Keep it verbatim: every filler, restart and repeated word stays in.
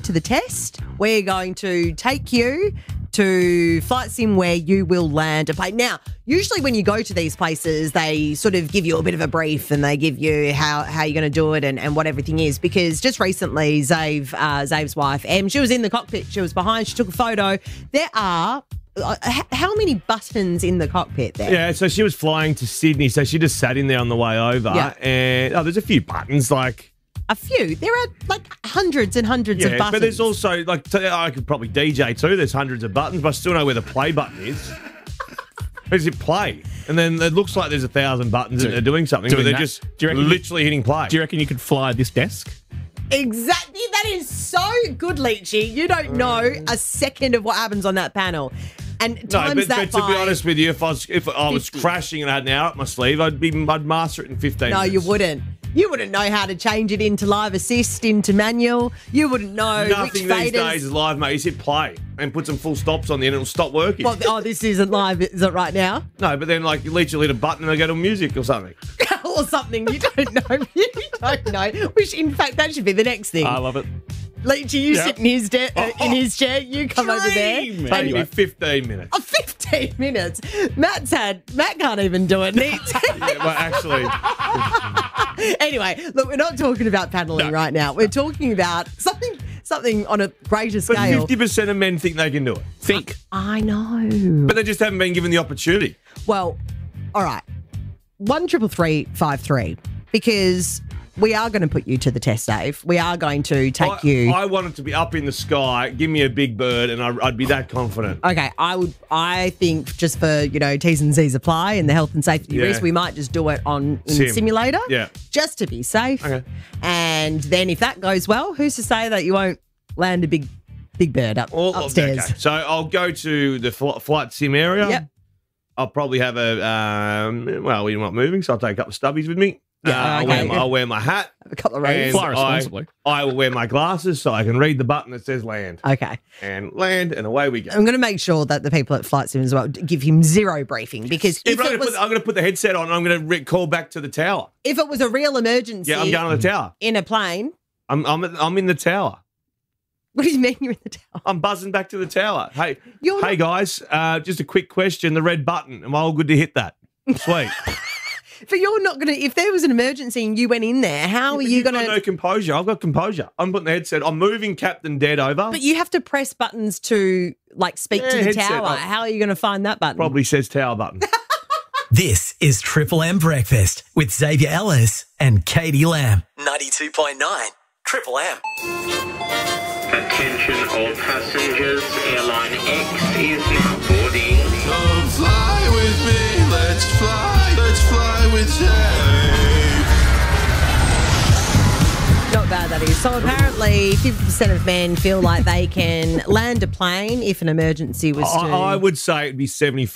to the test. We're going to take you to Flight Sim where you will land a plane. Now, usually when you go to these places, they sort of give you a bit of a brief and they give you how, how you're going to do it and, and what everything is. Because just recently, Zave, uh, Zave's wife, Em, she was in the cockpit. She was behind. She took a photo. There are... Uh, how many buttons in the cockpit there? Yeah, so she was flying to Sydney, so she just sat in there on the way over. Yeah. And oh, there's a few buttons, like... A few. There are like hundreds and hundreds Yeah, of buttons. but there's also, like, t- I could probably D J too. There's hundreds of buttons, but I still know where the play button is. Where's it play? And then it looks like there's a thousand buttons and they're doing something, Doing but they're that. just Do you reckon- literally hitting play. Do you reckon you could fly this desk? Exactly. That is so good, Leachy. You don't know a second of what happens on that panel. And No, times but, that but to be by- honest with you, if I was if I was fifty. crashing and I had an hour up my sleeve, I'd be I'd master it in fifteen No, minutes. you wouldn't. You wouldn't know how to change it into live assist, into manual. You wouldn't know Nothing which these faders. days is live, mate. You hit play and put some full stops on the end, it'll stop working. Well, oh, this isn't live, is it right now? No, but then like you literally hit a button and they go to music or something. Or something. You don't know. You don't know. Which, in fact, that should be the next thing. I love it. Leachy, you Yep. sit in his, de- uh, Oh, in his chair. You come over there. Dream! and- Take me Anyway. fifteen minutes. Oh, fifteen minutes. Matt's had, Matt can't even do it. Yeah, well, actually, Anyway, look, we're not talking about paddling No. right now. We're talking about something something on a greater but scale. fifty percent of men think they can do it, Think. I know. but they just haven't been given the opportunity. Well, all right. One triple three five three, because we are going to put you to the test, Dave. We are going to take I, you. I want it to be up in the sky. Give me a big bird, and I, I'd be that confident. Okay, I would. I think just for you know T's and C's apply and the health and safety Yeah. risk, we might just do it on in Sim. simulator. Yeah. just to be safe. Okay. And then if that goes well, who's to say that you won't land a big, big bird up All- upstairs? okay. So I'll go to the fl- flight sim area. Yep. I'll probably have a, um, well, we're not moving, so I'll take a couple of stubbies with me. Yeah, Uh, I'll, okay. wear my, I'll wear my hat. A couple of And rays. Fly responsibly. I, I will wear my glasses so I can read the button that says land. Okay. And land, and away we go. I'm going to make sure that the people at Flight Sim as well give him zero briefing because Yeah, if, but I'm it gonna was, put- I'm going to put the headset on and I'm going to re- call back to the tower. if it was a real emergency Yeah, I'm going to the tower. in a plane, I'm, I'm, I'm in the tower. what do you mean you're in the tower? I'm buzzing back to the tower. Hey, You're hey not- guys, uh, just a quick question. The red button, am I all good to hit that? Sweet. But you're not going to, if there was an emergency and you went in there, how are you You've going got to? no composure. I've got composure. I'm putting the headset. I'm moving Captain Dead over. But you have to press buttons to like speak Yeah, to the headset. tower. Oh. How are you going to find that button? Probably says tower button. This is Triple M Breakfast with Xavier Ellis and Katie Lamb. ninety-two point nine Triple M. Attention all passengers, Airline X is now boarding. Come fly with me, let's fly, let's fly with Dave. Not bad, that is. So apparently fifty percent of men feel like they can land a plane if an emergency was to... I, I would say it'd be seventy-five